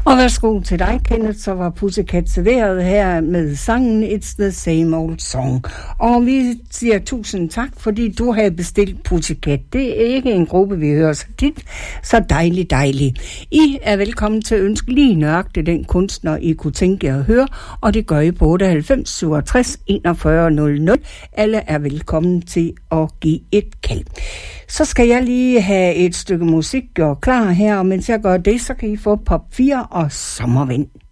Og værsgo til dig, Kenneth, så var Pussycat serveret her med sangen It's the Same Old Song. Og vi siger tusind tak, fordi du havde bestilt Pussycat. Det er ikke en gruppe, vi hører så tit. Så dejligt. I er velkommen til at ønske lige nøjagtigt den kunstner, I kunne tænke jer at høre, og det gør I på 98 67 41 00. Alle er velkommen til at give et kald. Så skal jeg lige have et stykke musik gjort klar her, og mens jeg gør det, så kan I få Pop 4 og Sommervind.